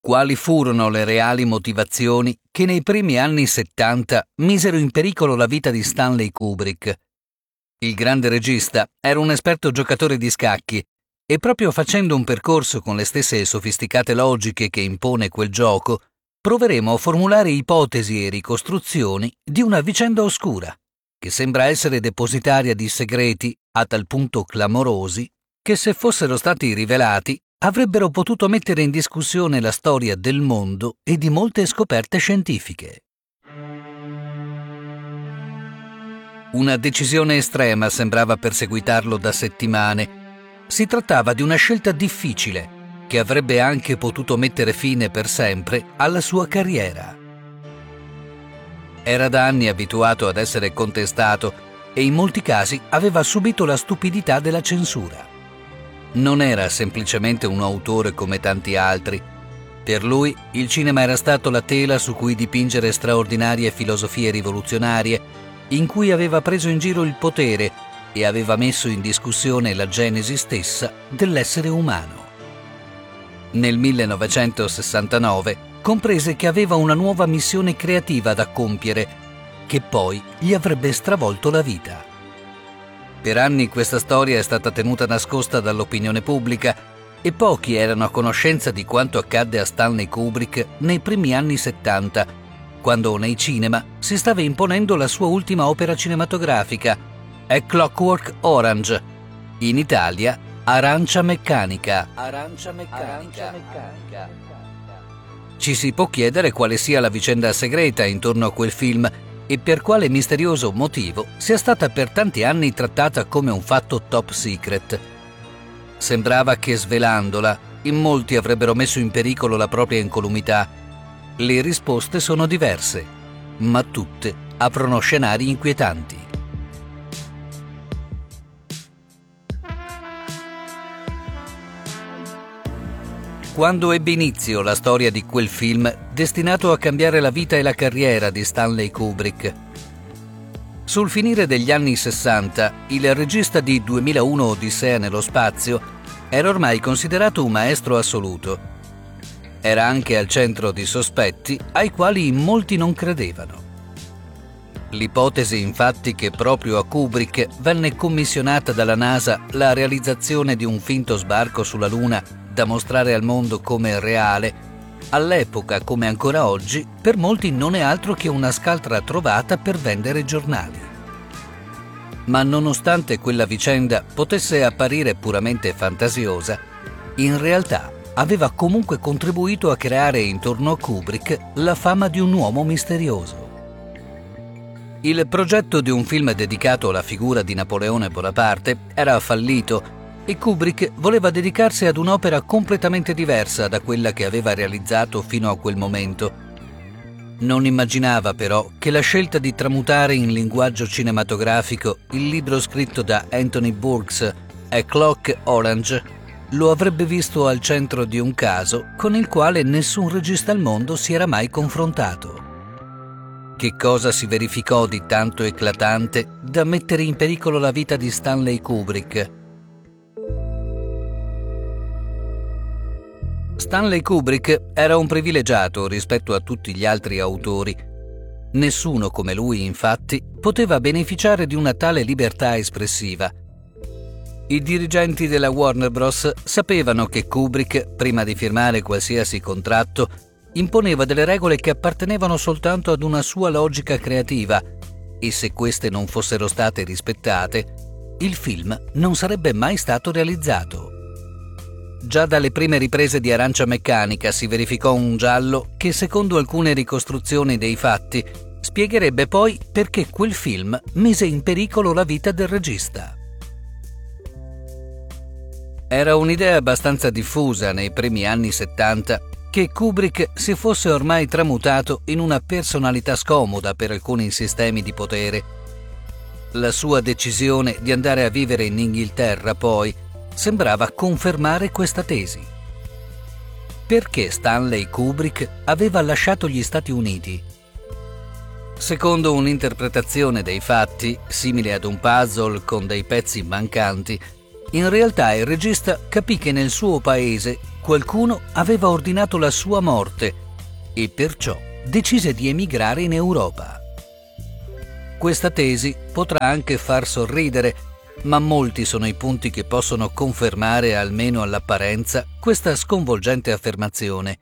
Quali furono le reali motivazioni che nei primi anni 70 misero in pericolo la vita di Stanley Kubrick? Il grande regista era un esperto giocatore di scacchi e proprio facendo un percorso con le stesse sofisticate logiche che impone quel gioco, proveremo a formulare ipotesi e ricostruzioni di una vicenda oscura, che sembra essere depositaria di segreti a tal punto clamorosi che se fossero stati rivelati avrebbero potuto mettere in discussione la storia del mondo e di molte scoperte scientifiche. Una decisione estrema sembrava perseguitarlo da settimane. Si trattava di una scelta difficile che avrebbe anche potuto mettere fine per sempre alla sua carriera. Era da anni abituato ad essere contestato e in molti casi aveva subito la stupidità della censura. Non era semplicemente un autore come tanti altri. Per lui il cinema era stato la tela su cui dipingere straordinarie filosofie rivoluzionarie, in cui aveva preso in giro il potere e aveva messo in discussione la genesi stessa dell'essere umano. Nel 1969 comprese che aveva una nuova missione creativa da compiere, che poi gli avrebbe stravolto la vita. Per anni questa storia è stata tenuta nascosta dall'opinione pubblica e pochi erano a conoscenza di quanto accadde a Stanley Kubrick nei primi anni 70, quando nei cinema si stava imponendo la sua ultima opera cinematografica, A Clockwork Orange, in Italia Arancia Meccanica. Ci si può chiedere quale sia la vicenda segreta intorno a quel film e per quale misterioso motivo sia stata per tanti anni trattata come un fatto top secret. Sembrava che svelandola, in molti avrebbero messo in pericolo la propria incolumità. Le risposte sono diverse, ma tutte aprono scenari inquietanti. Quando ebbe inizio la storia di quel film destinato a cambiare la vita e la carriera di Stanley Kubrick? Sul finire degli anni 60, il regista di 2001 Odissea nello spazio era ormai considerato un maestro assoluto. Era anche al centro di sospetti ai quali molti non credevano. L'ipotesi infatti che proprio a Kubrick venne commissionata dalla NASA la realizzazione di un finto sbarco sulla Luna da mostrare al mondo come reale, all'epoca come ancora oggi, per molti non è altro che una scaltra trovata per vendere giornali. Ma nonostante quella vicenda potesse apparire puramente fantasiosa, in realtà aveva comunque contribuito a creare intorno a Kubrick la fama di un uomo misterioso. Il progetto di un film dedicato alla figura di Napoleone Bonaparte era fallito e Kubrick voleva dedicarsi ad un'opera completamente diversa da quella che aveva realizzato fino a quel momento. Non immaginava però che la scelta di tramutare in linguaggio cinematografico il libro scritto da Anthony Burgess, A Clock Orange, lo avrebbe visto al centro di un caso con il quale nessun regista al mondo si era mai confrontato. Che cosa si verificò di tanto eclatante da mettere in pericolo la vita di Stanley Kubrick? Stanley Kubrick era un privilegiato rispetto a tutti gli altri autori. Nessuno come lui, infatti, poteva beneficiare di una tale libertà espressiva. I dirigenti della Warner Bros. Sapevano che Kubrick, prima di firmare qualsiasi contratto, imponeva delle regole che appartenevano soltanto ad una sua logica creativa e se queste non fossero state rispettate, il film non sarebbe mai stato realizzato. Già dalle prime riprese di Arancia Meccanica si verificò un giallo che, secondo alcune ricostruzioni dei fatti, spiegherebbe poi perché quel film mise in pericolo la vita del regista. Era un'idea abbastanza diffusa nei primi anni 70 che Kubrick si fosse ormai tramutato in una personalità scomoda per alcuni sistemi di potere. La sua decisione di andare a vivere in Inghilterra, poi, sembrava confermare questa tesi. Perché Stanley Kubrick aveva lasciato gli Stati Uniti? Secondo un'interpretazione dei fatti, simile ad un puzzle con dei pezzi mancanti, in realtà il regista capì che nel suo paese qualcuno aveva ordinato la sua morte e perciò decise di emigrare in Europa. Questa tesi potrà anche far sorridere, ma molti sono i punti che possono confermare, almeno all'apparenza, questa sconvolgente affermazione.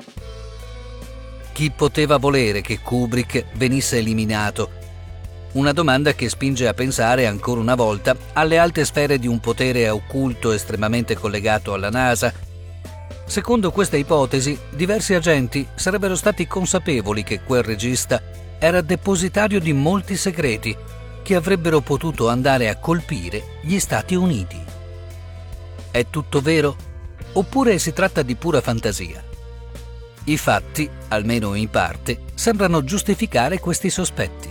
Chi poteva volere che Kubrick venisse eliminato? Una domanda che spinge a pensare ancora una volta alle alte sfere di un potere occulto estremamente collegato alla NASA. Secondo questa ipotesi, diversi agenti sarebbero stati consapevoli che quel regista era depositario di molti segreti che avrebbero potuto andare a colpire gli Stati Uniti. È tutto vero? Oppure si tratta di pura fantasia? I fatti, almeno in parte, sembrano giustificare questi sospetti.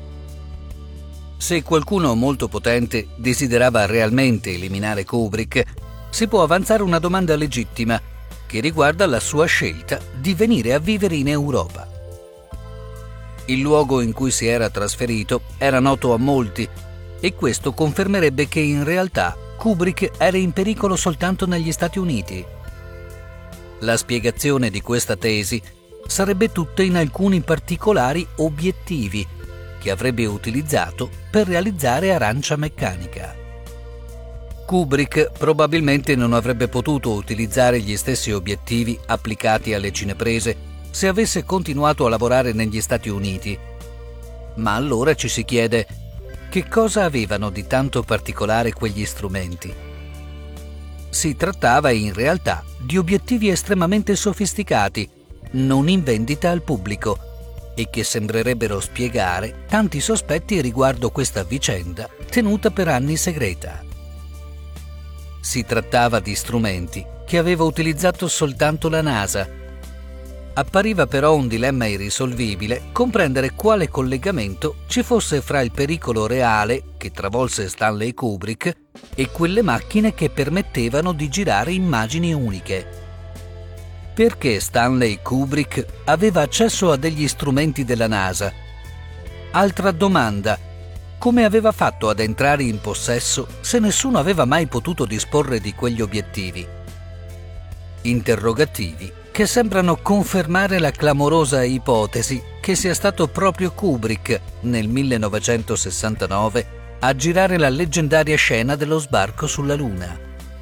Se qualcuno molto potente desiderava realmente eliminare Kubrick, si può avanzare una domanda legittima che riguarda la sua scelta di venire a vivere in Europa. Il luogo in cui si era trasferito era noto a molti e questo confermerebbe che in realtà Kubrick era in pericolo soltanto negli Stati Uniti. La spiegazione di questa tesi sarebbe tutta in alcuni particolari obiettivi che avrebbe utilizzato per realizzare Arancia Meccanica. Kubrick probabilmente non avrebbe potuto utilizzare gli stessi obiettivi applicati alle cineprese se avesse continuato a lavorare negli Stati Uniti. Ma allora ci si chiede: che cosa avevano di tanto particolare quegli strumenti? Si trattava in realtà di obiettivi estremamente sofisticati, non in vendita al pubblico, e che sembrerebbero spiegare tanti sospetti riguardo questa vicenda tenuta per anni segreta. Si trattava di strumenti che aveva utilizzato soltanto la NASA. Appariva però un dilemma irrisolvibile comprendere quale collegamento ci fosse fra il pericolo reale che travolse Stanley Kubrick e quelle macchine che permettevano di girare immagini uniche. Perché Stanley Kubrick aveva accesso a degli strumenti della NASA? Altra domanda: come aveva fatto ad entrare in possesso se nessuno aveva mai potuto disporre di quegli obiettivi? Interrogativi che sembrano confermare la clamorosa ipotesi che sia stato proprio Kubrick, nel 1969, a girare la leggendaria scena dello sbarco sulla Luna.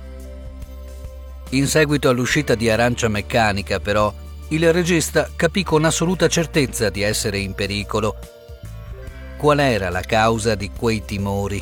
In seguito all'uscita di Arancia Meccanica, però, il regista capì con assoluta certezza di essere in pericolo. Qual era la causa di quei timori?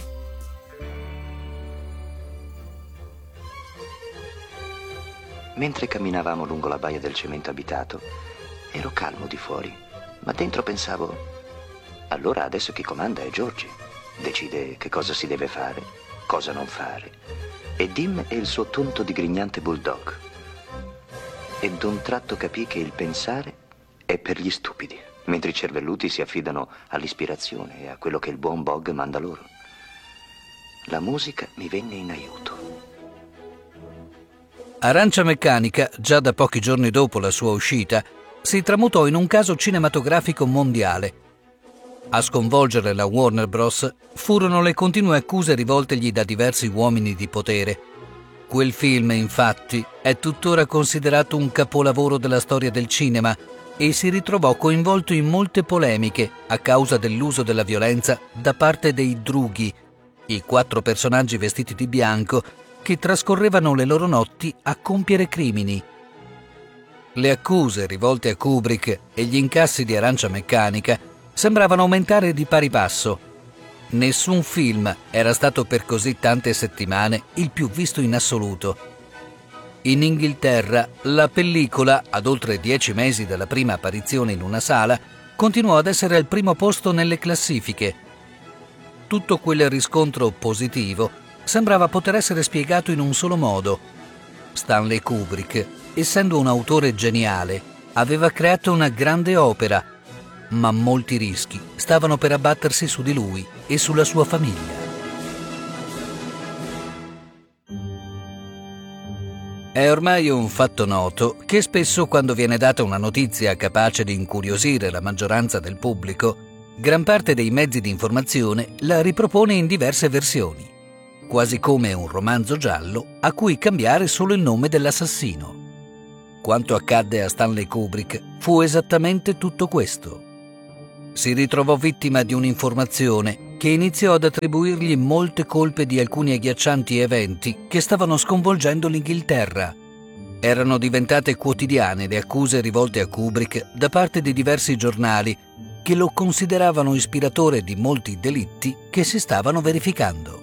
Mentre camminavamo lungo la baia del cemento abitato, ero calmo di fuori, ma dentro pensavo: allora adesso chi comanda è Georgie. Decide che cosa si deve fare, cosa non fare. E Dim è il suo tonto digrignante bulldog. E d'un tratto capì che il pensare è per gli stupidi, mentre i cervelluti si affidano all'ispirazione e a quello che il buon Bog manda loro. La musica mi venne in aiuto. Arancia Meccanica, già da pochi giorni dopo la sua uscita, si tramutò in un caso cinematografico mondiale. A sconvolgere la Warner Bros. Furono le continue accuse rivoltegli da diversi uomini di potere. Quel film, infatti, è tuttora considerato un capolavoro della storia del cinema e si ritrovò coinvolto in molte polemiche a causa dell'uso della violenza da parte dei drughi, i 4 personaggi vestiti di bianco che trascorrevano le loro notti a compiere crimini. Le accuse rivolte a Kubrick e gli incassi di Arancia Meccanica sembravano aumentare di pari passo. Nessun film era stato per così tante settimane il più visto in assoluto. In Inghilterra, la pellicola, ad oltre 10 mesi dalla prima apparizione in una sala, continuò ad essere al primo posto nelle classifiche. Tutto quel riscontro positivo sembrava poter essere spiegato in un solo modo. Stanley Kubrick, essendo un autore geniale, aveva creato una grande opera, ma molti rischi stavano per abbattersi su di lui e sulla sua famiglia. È ormai un fatto noto che spesso quando viene data una notizia capace di incuriosire la maggioranza del pubblico, gran parte dei mezzi di informazione la ripropone in diverse versioni, quasi come un romanzo giallo a cui cambiare solo il nome dell'assassino. quanto accadde a Stanley Kubrick fu esattamente tutto questo. Si ritrovò vittima di un'informazione che iniziò ad attribuirgli molte colpe di alcuni agghiaccianti eventi che stavano sconvolgendo l'Inghilterra. Erano diventate quotidiane le accuse rivolte a Kubrick da parte di diversi giornali che lo consideravano ispiratore di molti delitti che si stavano verificando.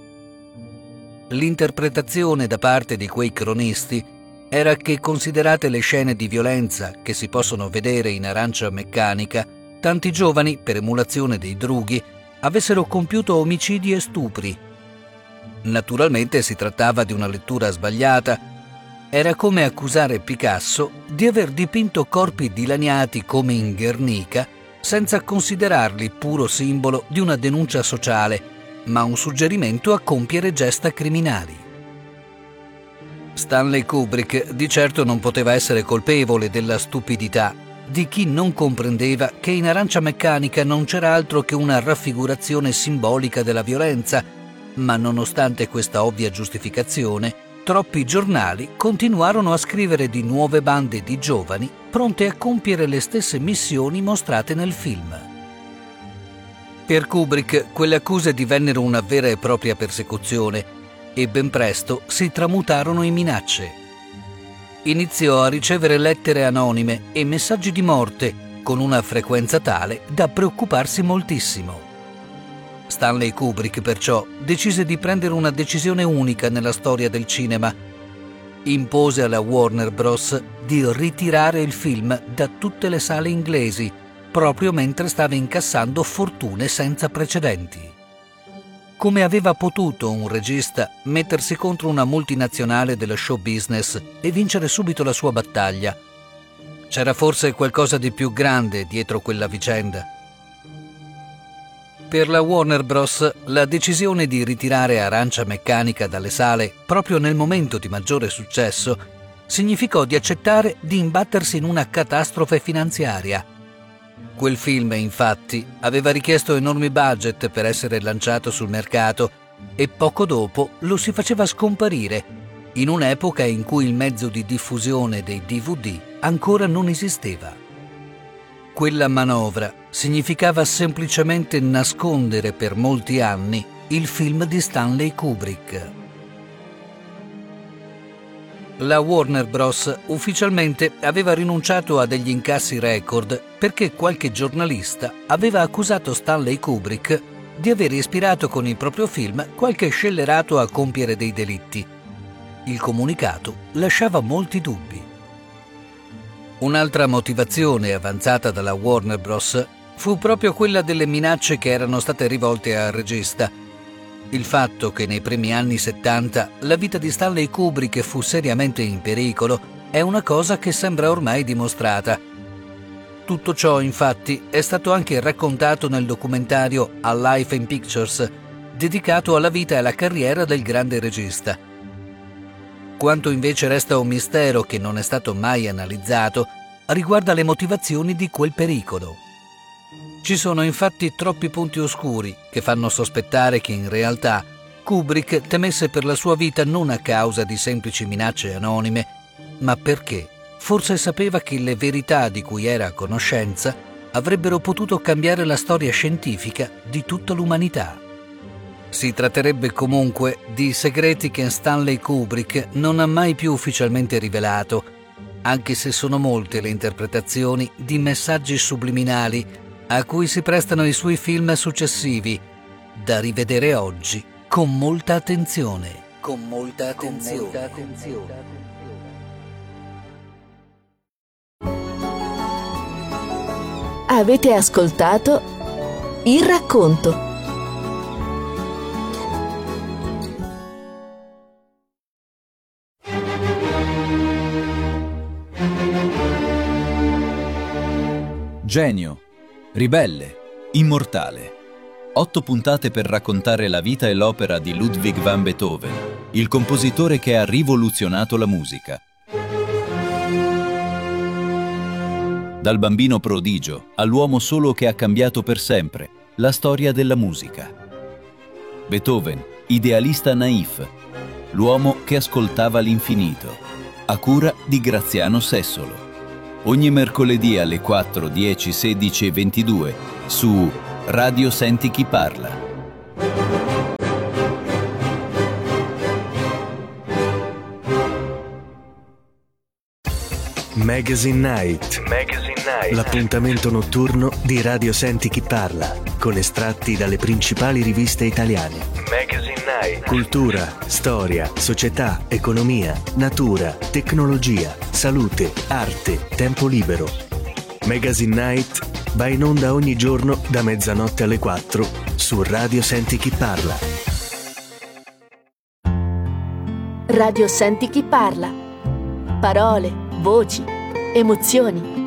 L'interpretazione da parte di quei cronisti era che, considerate le scene di violenza che si possono vedere in Arancia Meccanica, tanti giovani, per emulazione dei drughi, avessero compiuto omicidi e stupri. Naturalmente si trattava di una lettura sbagliata. Era come accusare Picasso di aver dipinto corpi dilaniati come in Guernica senza considerarli puro simbolo di una denuncia sociale, ma un suggerimento a compiere gesta criminali. Stanley Kubrick di certo non poteva essere colpevole della stupidità di chi non comprendeva che in Arancia Meccanica non c'era altro che una raffigurazione simbolica della violenza, ma nonostante questa ovvia giustificazione, troppi giornali continuarono a scrivere di nuove bande di giovani pronte a compiere le stesse missioni mostrate nel film. Per Kubrick quelle accuse divennero una vera e propria persecuzione e ben presto si tramutarono in minacce. Iniziò a ricevere lettere anonime e messaggi di morte con una frequenza tale da preoccuparsi moltissimo. Stanley Kubrick perciò decise di prendere una decisione unica nella storia del cinema. Impose alla Warner Bros. Di ritirare il film da tutte le sale inglesi, proprio mentre stava incassando fortune senza precedenti. Come aveva potuto un regista mettersi contro una multinazionale dello show business e vincere subito la sua battaglia? C'era forse qualcosa di più grande dietro quella vicenda? Per la Warner Bros. La decisione di ritirare Arancia Meccanica dalle sale proprio nel momento di maggiore successo significò di accettare di imbattersi in una catastrofe finanziaria. Quel film, infatti, aveva richiesto enormi budget per essere lanciato sul mercato e poco dopo lo si faceva scomparire, in un'epoca in cui il mezzo di diffusione dei DVD ancora non esisteva. Quella manovra significava semplicemente nascondere per molti anni il film di Stanley Kubrick. La Warner Bros. Ufficialmente aveva rinunciato a degli incassi record perché qualche giornalista aveva accusato Stanley Kubrick di aver ispirato con il proprio film qualche scellerato a compiere dei delitti. Il comunicato lasciava molti dubbi. Un'altra motivazione avanzata dalla Warner Bros. Fu proprio quella delle minacce che erano state rivolte al regista. Il fatto che nei primi anni 70 la vita di Stanley Kubrick fu seriamente in pericolo è una cosa che sembra ormai dimostrata. Tutto ciò, infatti, è stato anche raccontato nel documentario A Life in Pictures, dedicato alla vita e alla carriera del grande regista. Quanto invece resta un mistero che non è stato mai analizzato, riguarda le motivazioni di quel pericolo. Ci sono infatti troppi punti oscuri che fanno sospettare che in realtà Kubrick temesse per la sua vita non a causa di semplici minacce anonime, ma perché forse sapeva che le verità di cui era a conoscenza avrebbero potuto cambiare la storia scientifica di tutta l'umanità. Si tratterebbe comunque di segreti che Stanley Kubrick non ha mai più ufficialmente rivelato, anche se sono molte le interpretazioni di messaggi subliminali a cui si prestano i suoi film successivi, da rivedere oggi con molta attenzione. Avete ascoltato Il Racconto. Genio, ribelle, immortale. 8 puntate per raccontare la vita e l'opera di Ludwig van Beethoven, il compositore che ha rivoluzionato la musica. Dal bambino prodigio all'uomo solo che ha cambiato per sempre la storia della musica. Beethoven, idealista naif, l'uomo che ascoltava l'infinito. a cura di Graziano Sessolo. Ogni mercoledì alle 4, 10, 16 e 22 su Radio Senti Chi Parla. Magazine Night. L'appuntamento notturno di Radio Senti Chi Parla, con estratti dalle principali riviste italiane. Magazine Night. Cultura, storia, società, economia, natura, tecnologia, salute, arte, tempo libero. Magazine Night va in onda ogni giorno da mezzanotte alle 4 su Radio Senti Chi Parla. Radio Senti Chi Parla. Parole, voci, emozioni.